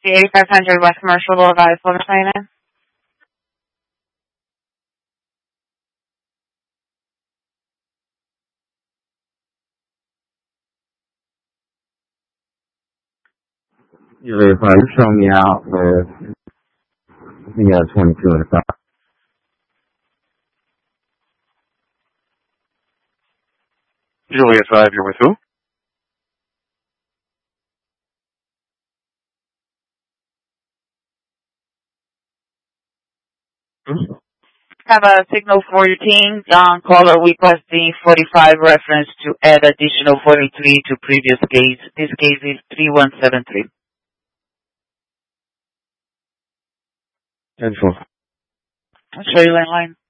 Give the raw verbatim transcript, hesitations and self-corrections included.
The eighty-five hundred West Commercial Boulevard, Florida, China. Julius, are you showing me out for the uh, twenty-two and five? Juliet five, you're with who? Hmm? Have a signal for your team. Um, caller requesting forty-five reference to add additional forty-three to previous case. This case is three one seven three. ten four. I'll show you landline.